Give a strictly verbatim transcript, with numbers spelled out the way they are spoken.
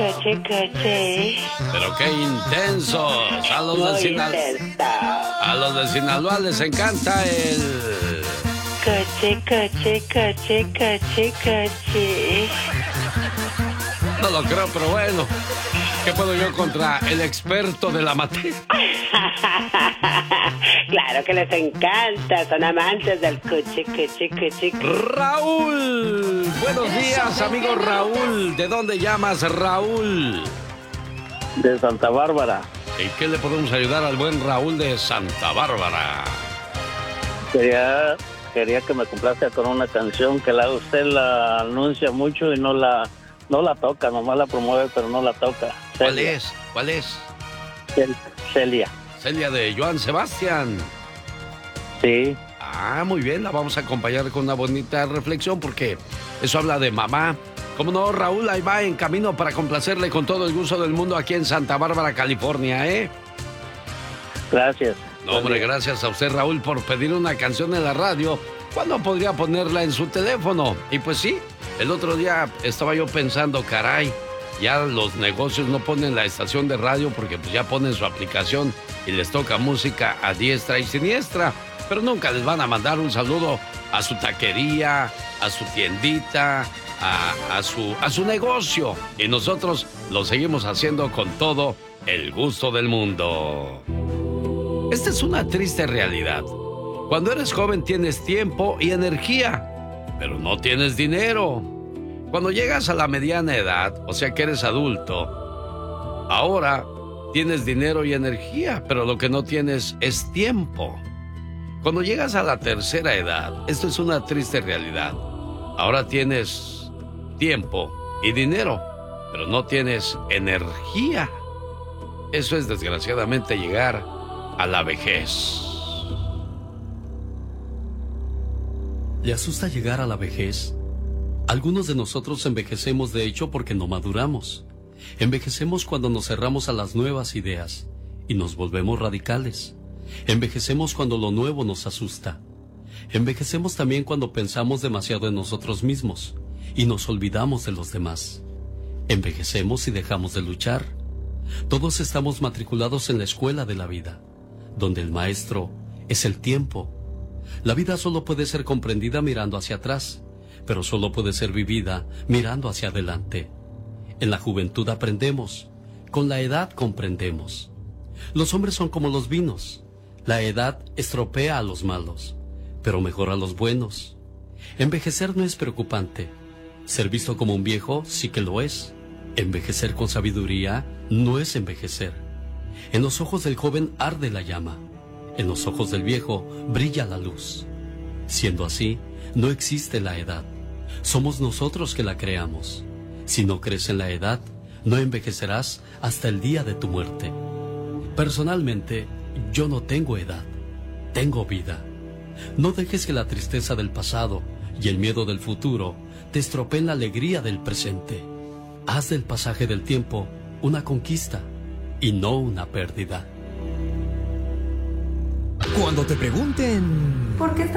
Coche, coche. Pero qué intensos. A los, de Sinal... a los de Sinaloa les encanta el... Coche, coche, coche, coche, coche. No lo creo, pero bueno. ¿Qué puedo yo contra el experto de la materia? Claro que les encanta, son amantes del coche, coche, coche, coche. Raúl, buenos días, amigo Raúl. ¿De dónde llamas, Raúl? De Santa Bárbara. ¿Y qué le podemos ayudar al buen Raúl de Santa Bárbara? Quería, quería que me complace con una canción que la, usted la anuncia mucho y no la, no la toca, nomás la promueve, pero no la toca. ¿Cuál Celia. es? ¿Cuál es? Celia. Celia de Joan Sebastián. Sí. Ah, muy bien, la vamos a acompañar con una bonita reflexión porque eso habla de mamá. ¿Cómo no, Raúl? Ahí va en camino para complacerle con todo el gusto del mundo aquí en Santa Bárbara, California, ¿eh? Gracias. No, hombre, gracias a usted, Raúl, por pedir una canción en la radio. ¿Cuándo podría ponerla en su teléfono? Y pues sí, el otro día estaba yo pensando, caray, ya los negocios no ponen la estación de radio porque pues ya ponen su aplicación y les toca música a diestra y siniestra. Pero nunca les van a mandar un saludo a su taquería, a su tiendita, a, a, su, a su negocio. Y nosotros lo seguimos haciendo con todo el gusto del mundo. Esta es una triste realidad. Cuando eres joven tienes tiempo y energía, pero no tienes dinero. Cuando llegas a la mediana edad, o sea que eres adulto, ahora tienes dinero y energía, pero lo que no tienes es tiempo. Cuando llegas a la tercera edad, esto es una triste realidad. Ahora tienes tiempo y dinero, pero no tienes energía. Eso es desgraciadamente llegar a la vejez. ¿Le asusta llegar a la vejez? Algunos de nosotros envejecemos de hecho porque no maduramos. Envejecemos cuando nos cerramos a las nuevas ideas y nos volvemos radicales. Envejecemos cuando lo nuevo nos asusta. Envejecemos también cuando pensamos demasiado en nosotros mismos y nos olvidamos de los demás. Envejecemos y dejamos de luchar. Todos estamos matriculados en la escuela de la vida, donde el maestro es el tiempo. La vida solo puede ser comprendida mirando hacia atrás, pero solo puede ser vivida mirando hacia adelante. En la juventud aprendemos, con la edad comprendemos. Los hombres son como los vinos. La edad estropea a los malos, pero mejora a los buenos. Envejecer no es preocupante. Ser visto como un viejo sí que lo es. Envejecer con sabiduría no es envejecer. En los ojos del joven arde la llama. En los ojos del viejo brilla la luz. Siendo así, no existe la edad. Somos nosotros que la creamos. Si no crees en la edad, no envejecerás hasta el día de tu muerte. Personalmente, yo no tengo edad, tengo vida. No dejes que la tristeza del pasado y el miedo del futuro te estropeen la alegría del presente. Haz del pasaje del tiempo una conquista y no una pérdida. Cuando te pregunten... ¿por qué